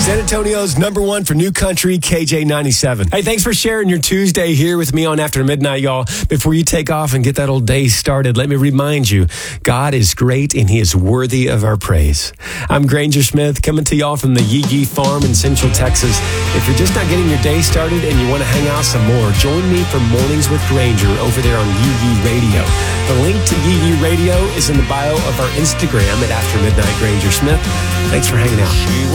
San Antonio's number one for new country, KJ97. Hey, thanks for sharing your Tuesday here with me on After Midnight, y'all. Before you take off and get that old day started, let me remind you, God is great and He is worthy of our praise. I'm Granger Smith, coming to y'all from the Yee Yee Farm in Central Texas. If you're just not getting your day started and you want to hang out some more, join me for Mornings with Granger over there on Yee Yee Radio. The link to Yee Yee Radio is in the bio of our Instagram at After Midnight Granger Smith. Thanks for hanging out.